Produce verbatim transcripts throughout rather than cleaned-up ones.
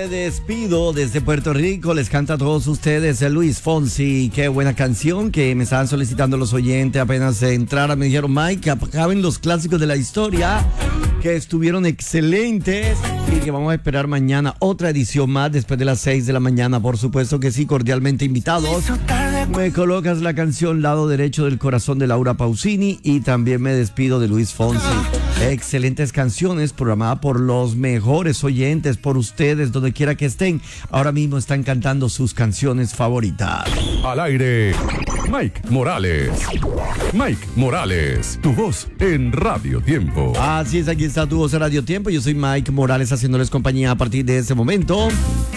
Me despido desde Puerto Rico, les canta a todos ustedes Luis Fonsi. Qué buena canción que me estaban solicitando los oyentes apenas entraran. Me dijeron, Mike, que acaben los clásicos de la historia, que estuvieron excelentes y que vamos a esperar mañana otra edición más después de las seis de la mañana. Por supuesto que sí, cordialmente invitados. Me colocas la canción Lado Derecho del Corazón de Laura Pausini y también me despido de Luis Fonsi. Excelentes canciones programadas por los mejores oyentes, por ustedes, donde quiera que estén. Ahora mismo están cantando sus canciones favoritas. Al aire, Mike Morales. Mike Morales, tu voz en Radio Tiempo. Así es, aquí está tu voz en Radio Tiempo. Yo soy Mike Morales haciéndoles compañía a partir de este momento.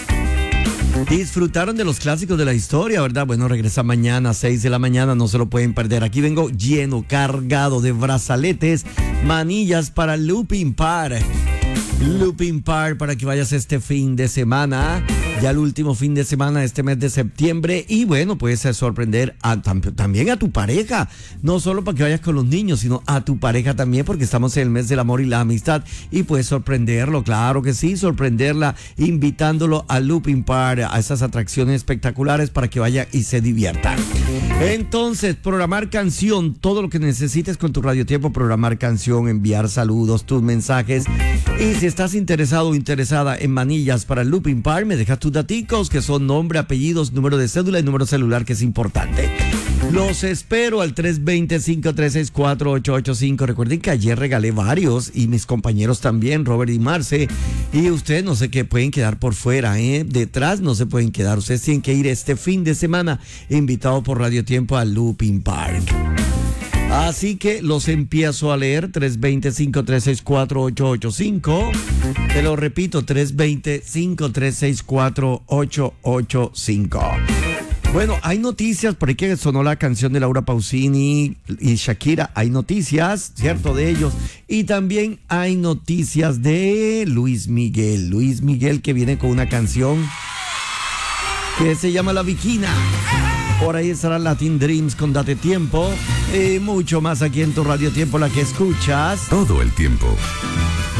Disfrutaron de los clásicos de la historia, ¿verdad? Bueno, regresa mañana a seis de la mañana, no se lo pueden perder. Aquí vengo lleno, cargado de brazaletes, manillas para Looping Park. Looping Park para que vayas este fin de semana, ya el último fin de semana de este mes de septiembre. Y bueno, puedes sorprender a, también a tu pareja, no solo para que vayas con los niños, sino a tu pareja también, porque estamos en el mes del amor y la amistad y puedes sorprenderlo, claro que sí, sorprenderla invitándolo a Looping Park, a esas atracciones espectaculares para que vaya y se divierta. Entonces, programar canción, todo lo que necesites con tu Radio Tiempo, programar canción, enviar saludos, tus mensajes. Y si estás interesado o interesada en manillas para el Looping Park, me dejas tus daticos, que son nombre, apellidos, número de cédula y número celular, que es importante. Los espero al tres dos cero, cinco tres seis cuatro, ocho ocho cinco. Recuerden que ayer regalé varios y mis compañeros también, Robert y Marce. Y ustedes no sé qué pueden quedar por fuera, ¿eh? Detrás no se pueden quedar. Ustedes tienen que ir este fin de semana invitados por Radio Tiempo al Looping Park. Así que los empiezo a leer, tres dos cero, cinco tres seis cuatro, ocho ocho cinco. Te lo repito, tres dos cero, cinco tres seis cuatro, ocho ocho cinco. Bueno, hay noticias, por ahí que sonó la canción de Laura Pausini y Shakira, hay noticias, cierto, de ellos. Y también hay noticias de Luis Miguel, Luis Miguel que viene con una canción que se llama La Viquina. Por ahí estará Latin Dreams con Date Tiempo y mucho más aquí en tu Radio Tiempo, la que escuchas todo el tiempo.